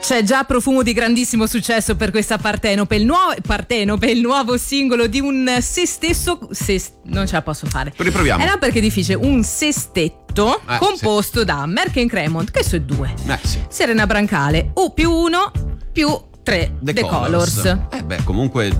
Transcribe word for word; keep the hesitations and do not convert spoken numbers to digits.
C'è già profumo di grandissimo successo per questa Partenope, il nuovo, Partenope, il nuovo singolo di un se stesso, se, non ce la posso fare. Riproviamo. Eh no, perché è difficile, un sestetto eh, composto sì. da Merck Cremont, che sono due, eh, sì. Serena Brancale, U più uno più tre, The, The Colors. Colors. Eh beh, comunque